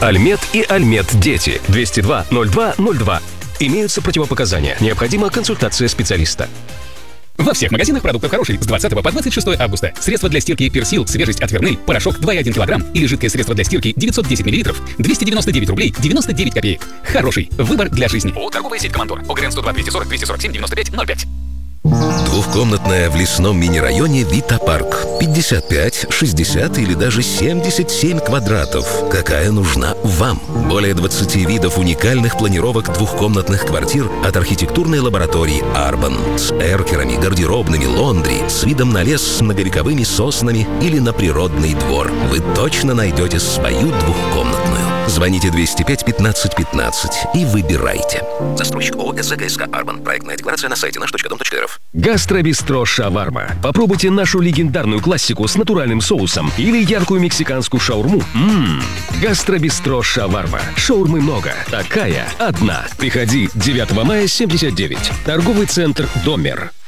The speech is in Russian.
Альмет и Альмет Дети. 202 02 02. Имеются противопоказания. Необходима консультация специалиста. Во всех магазинах продуктов хороший с 20 по 26 августа. Средство для стирки Персил, свежесть от Вернель, порошок 2,1 кг или жидкое средство для стирки 910 мл, 299 рублей 99 копеек. Хороший выбор для жизни. ООО «Торговая сеть Командор». ОГРН 102 240 247 95 05. Двухкомнатная в лесном мини-районе Вита Парк. 55, 60 или даже 77 квадратов. Какая нужна вам? Более 20 видов уникальных планировок двухкомнатных квартир от архитектурной лаборатории Арбан. С эркерами, гардеробными, лондри, с видом на лес с многовековыми соснами или на природный двор. Вы точно найдете свою двухкомнатную. Звоните 205 15 15 и выбирайте. Застройщик ООО СЗКСК Арбан. Проектная декларация на сайте наш.дом.рф. Гастробистро Шаварма. Попробуйте нашу легендарную классику с натуральным соусом или яркую мексиканскую шаурму. Гастробистро Шаварма. Шаурмы много. Такая одна. Приходи 9 мая 79. Торговый центр «Домер».